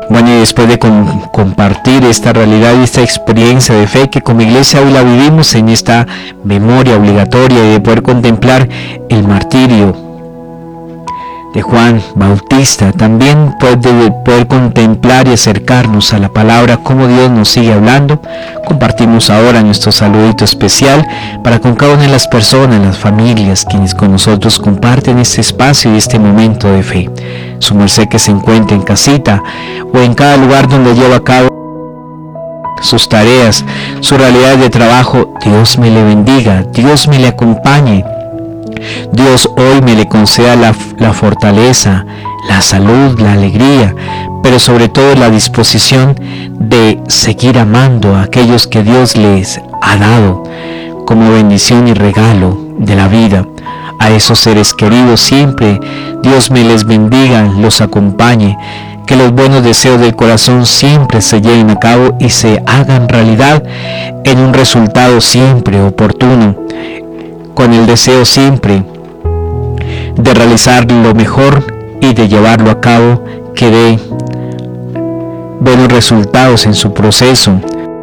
Bueno, y después de compartir esta realidad y esta experiencia de fe que como iglesia hoy la vivimos en esta memoria obligatoria y de poder contemplar el martirio de Juan Bautista, también poder contemplar y acercarnos a la palabra, cómo Dios nos sigue hablando. Compartimos ahora nuestro saludito especial para con cada una de las personas, las familias, quienes con nosotros comparten este espacio y este momento de fe. Su merced que se encuentre en casita o en cada lugar donde lleva a cabo sus tareas, su realidad de trabajo, Dios me le bendiga, Dios me le acompañe. Dios hoy me le conceda la fortaleza, la salud, la alegría, pero sobre todo la disposición de seguir amando a aquellos que Dios les ha dado como bendición y regalo de la vida. A esos seres queridos siempre Dios me les bendiga, los acompañe, que los buenos deseos del corazón siempre se lleven a cabo y se hagan realidad en un resultado siempre oportuno, con el deseo siempre de realizar lo mejor y de llevarlo a cabo, que dé buenos resultados en su proceso,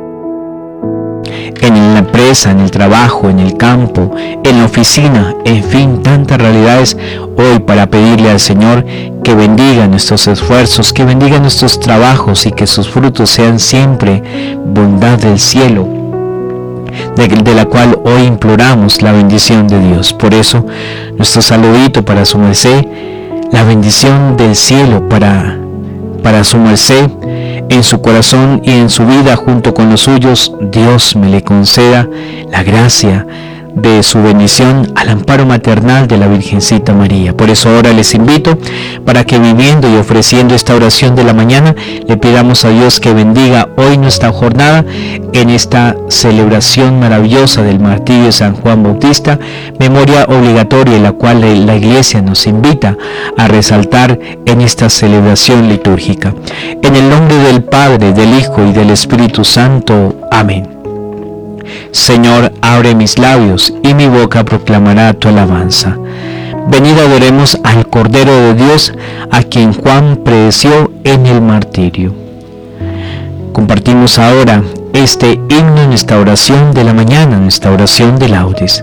en la empresa, en el trabajo, en el campo, en la oficina, en fin, tantas realidades hoy para pedirle al Señor que bendiga nuestros esfuerzos, que bendiga nuestros trabajos y que sus frutos sean siempre bondad del cielo, de la cual hoy imploramos la bendición de Dios. Por eso, nuestro saludito para su merced, la bendición del cielo para su merced, en su corazón y en su vida junto con los suyos, Dios me le conceda la gracia de su bendición al amparo maternal de la Virgencita María. Por eso ahora les invito para que viviendo y ofreciendo esta oración de la mañana, le pidamos a Dios que bendiga hoy nuestra jornada en esta celebración maravillosa del martirio de San Juan Bautista, memoria obligatoria en la cual la Iglesia nos invita a resaltar en esta celebración litúrgica. En el nombre del Padre, del Hijo y del Espíritu Santo. Amén. Señor, abre mis labios y mi boca proclamará tu alabanza. Venid, adoremos al Cordero de Dios, a quien Juan predeció en el martirio. Compartimos ahora este himno en esta oración de la mañana, en esta oración de laudes.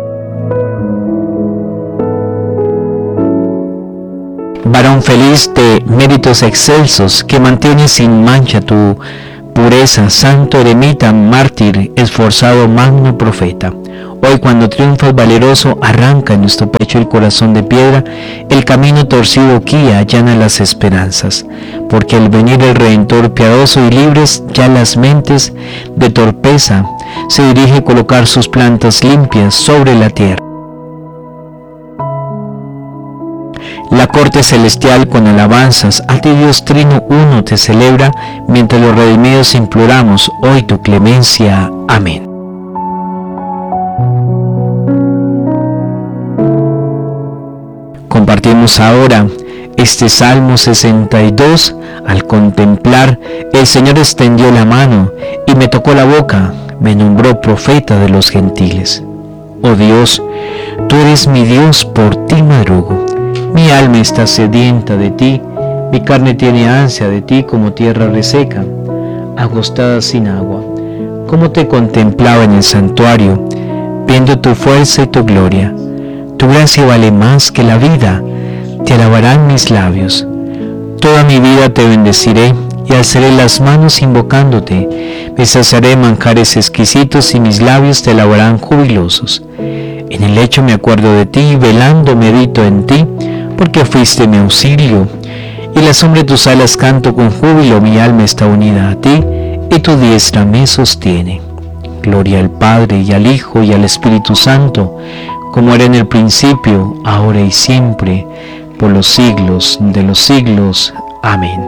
Varón feliz de méritos excelsos, que mantienes sin mancha tu pureza, santo eremita, mártir, esforzado magno profeta. Hoy cuando triunfas valeroso, arranca en nuestro pecho el corazón de piedra, el camino torcido guía, allana las esperanzas, porque al venir el Redentor piadoso y libres ya las mentes de torpeza, se dirige a colocar sus plantas limpias sobre la tierra. La corte celestial con alabanzas a ti Dios Trino Uno te celebra, mientras los redimidos imploramos hoy tu clemencia. Amén. Compartimos ahora este Salmo 62. Al contemplar, el Señor extendió la mano y me tocó la boca, me nombró profeta de los gentiles. Oh Dios, tú eres mi Dios, por ti madrugo. Mi alma está sedienta de ti, mi carne tiene ansia de ti como tierra reseca, agostada sin agua. Como te contemplaba en el santuario, viendo tu fuerza y tu gloria. Tu gracia vale más que la vida, te alabarán mis labios. Toda mi vida te bendeciré y alzaré las manos invocándote. Me saciaré manjares exquisitos y mis labios te alabarán jubilosos. En el lecho me acuerdo de ti, velando medito en ti, porque fuiste mi auxilio, y la sombra de tus alas canto con júbilo, mi alma está unida a ti, y tu diestra me sostiene. Gloria al Padre, y al Hijo, y al Espíritu Santo, como era en el principio, ahora y siempre, por los siglos de los siglos. Amén.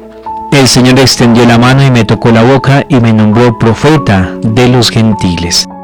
El Señor extendió la mano y me tocó la boca, y me nombró profeta de los gentiles.